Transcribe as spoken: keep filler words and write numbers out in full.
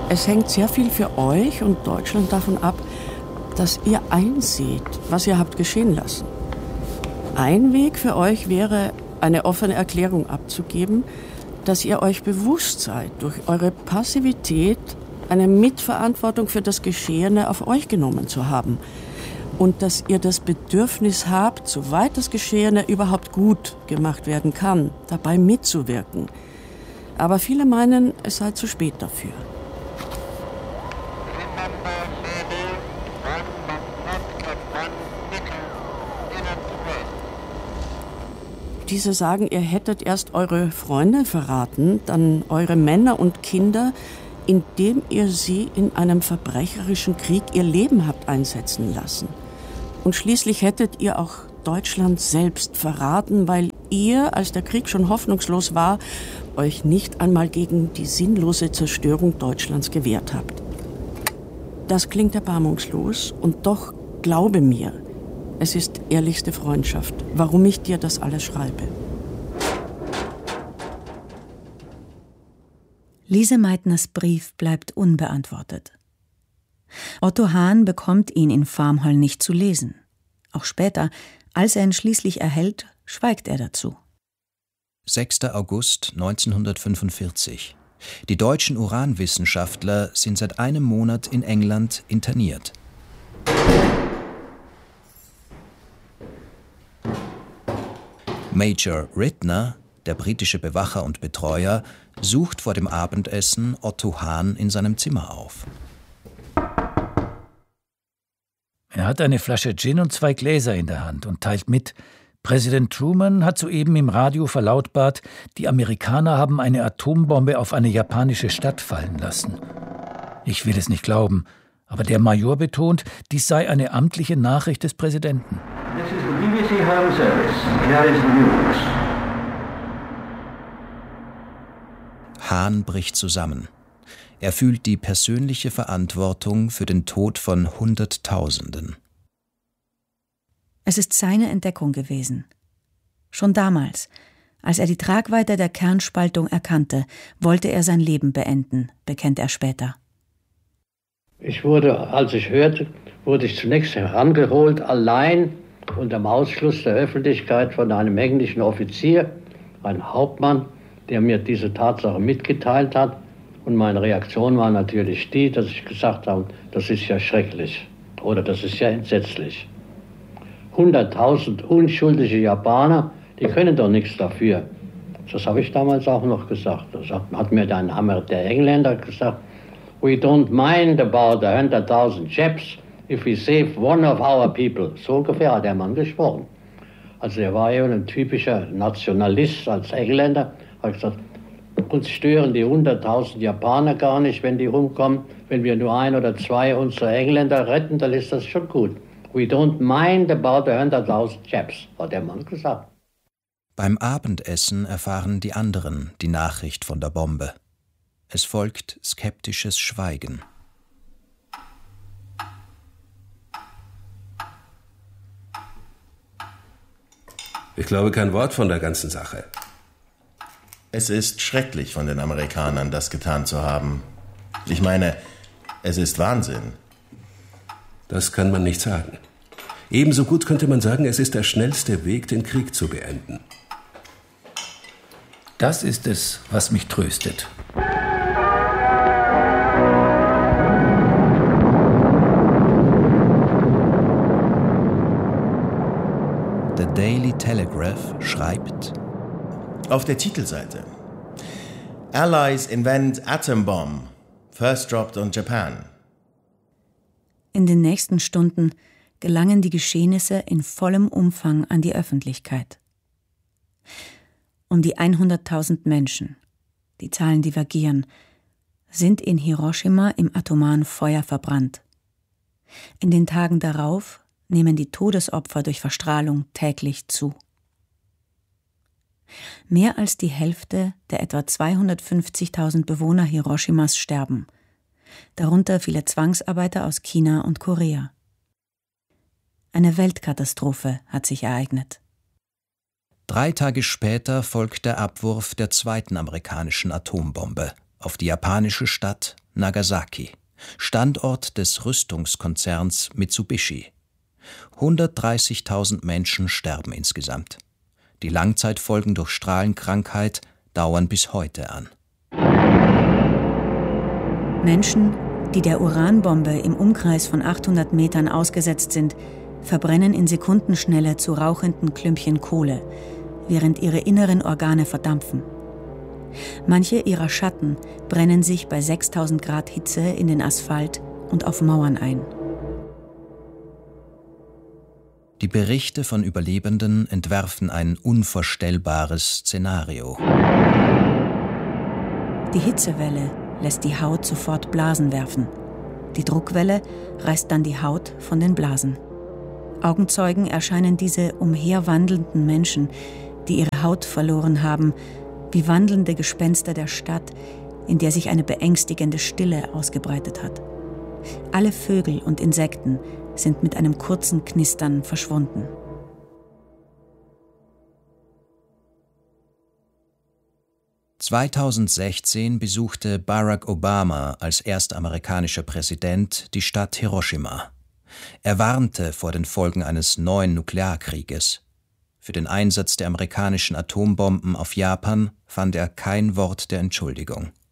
Es hängt sehr viel für euch und Deutschland davon ab, dass ihr einseht, was ihr habt geschehen lassen. Ein Weg für euch wäre, eine offene Erklärung abzugeben, dass ihr euch bewusst seid, durch eure Passivität eine Mitverantwortung für das Geschehene auf euch genommen zu haben und dass ihr das Bedürfnis habt, soweit das Geschehene überhaupt gut gemacht werden kann, dabei mitzuwirken. Aber viele meinen, es sei zu spät dafür. Diese sagen, ihr hättet erst eure Freunde verraten, dann eure Männer und Kinder, indem ihr sie in einem verbrecherischen Krieg ihr Leben habt einsetzen lassen. Und schließlich hättet ihr auch Deutschland selbst verraten, weil ihr, als der Krieg schon hoffnungslos war, euch nicht einmal gegen die sinnlose Zerstörung Deutschlands gewehrt habt. Das klingt erbarmungslos und doch glaube mir, es ist ehrlichste Freundschaft, warum ich dir das alles schreibe. Lise Meitners Brief bleibt unbeantwortet. Otto Hahn bekommt ihn in Farmhall nicht zu lesen. Auch später, als er ihn schließlich erhält, schweigt er dazu. sechster August neunzehnhundertfünfundvierzig. Die deutschen Uranwissenschaftler sind seit einem Monat in England interniert. Major Ridner, der britische Bewacher und Betreuer, sucht vor dem Abendessen Otto Hahn in seinem Zimmer auf. Er hat eine Flasche Gin und zwei Gläser in der Hand und teilt mit, Präsident Truman hat soeben im Radio verlautbart, die Amerikaner haben eine Atombombe auf eine japanische Stadt fallen lassen. Ich will es nicht glauben, aber der Major betont, dies sei eine amtliche Nachricht des Präsidenten. This is the B B C Home Service. Here is the news. Hahn bricht zusammen. Er fühlt die persönliche Verantwortung für den Tod von Hunderttausenden. Es ist seine Entdeckung gewesen. Schon damals, als er die Tragweite der Kernspaltung erkannte, wollte er sein Leben beenden, bekennt er später. Ich wurde, als ich hörte, wurde ich zunächst herangeholt, allein unter dem Ausschluss der Öffentlichkeit von einem englischen Offizier, ein Hauptmann, der mir diese Tatsache mitgeteilt hat. Und meine Reaktion war natürlich die, dass ich gesagt habe, das ist ja schrecklich oder das ist ja entsetzlich. Hunderttausend unschuldige Japaner, die können doch nichts dafür. Das habe ich damals auch noch gesagt. Das hat mir dann der Engländer gesagt, we don't mind about a hundred thousand Japs if we save one of our people. So ungefähr hat der Mann gesprochen. Also er war ja ein typischer Nationalist als Engländer. Er hat gesagt, uns stören die hunderttausend Japaner gar nicht, wenn die rumkommen. Wenn wir nur ein oder zwei unserer Engländer retten, dann ist das schon gut. We don't mind about a hundred thousand Japs, hat der Mann gesagt. Beim Abendessen erfahren die anderen die Nachricht von der Bombe. Es folgt skeptisches Schweigen. Ich glaube kein Wort von der ganzen Sache. Es ist schrecklich von den Amerikanern, das getan zu haben. Ich meine, es ist Wahnsinn. Das kann man nicht sagen. Ebenso gut könnte man sagen, es ist der schnellste Weg, den Krieg zu beenden. Das ist es, was mich tröstet. The Daily Telegraph schreibt: Auf der Titelseite: Allies invent atom bomb, first dropped on Japan. In den nächsten Stunden gelangen die Geschehnisse in vollem Umfang an die Öffentlichkeit. Um die hunderttausend Menschen, die Zahlen divergieren, sind in Hiroshima im atomaren Feuer verbrannt. In den Tagen darauf nehmen die Todesopfer durch Verstrahlung täglich zu. Mehr als die Hälfte der etwa zweihundertfünfzigtausend Bewohner Hiroshimas sterben, darunter viele Zwangsarbeiter aus China und Korea. Eine Weltkatastrophe hat sich ereignet. Drei Tage später folgt der Abwurf der zweiten amerikanischen Atombombe auf die japanische Stadt Nagasaki, Standort des Rüstungskonzerns Mitsubishi. hundertdreißigtausend Menschen sterben insgesamt. Die Langzeitfolgen durch Strahlenkrankheit dauern bis heute an. Menschen, die der Uranbombe im Umkreis von achthundert Metern ausgesetzt sind, verbrennen in Sekundenschnelle zu rauchenden Klümpchen Kohle, während ihre inneren Organe verdampfen. Manche ihrer Schatten brennen sich bei sechstausend Grad Hitze in den Asphalt und auf Mauern ein. Die Berichte von Überlebenden entwerfen ein unvorstellbares Szenario. Die Hitzewelle lässt die Haut sofort Blasen werfen. Die Druckwelle reißt dann die Haut von den Blasen. Augenzeugen erscheinen diese umherwandelnden Menschen, die ihre Haut verloren haben, wie wandelnde Gespenster der Stadt, in der sich eine beängstigende Stille ausgebreitet hat. Alle Vögel und Insekten sind mit einem kurzen Knistern verschwunden. zweitausendsechzehn besuchte Barack Obama als erster amerikanischer Präsident die Stadt Hiroshima. Er warnte vor den Folgen eines neuen Nuklearkrieges. Für den Einsatz der amerikanischen Atombomben auf Japan fand er kein Wort der Entschuldigung.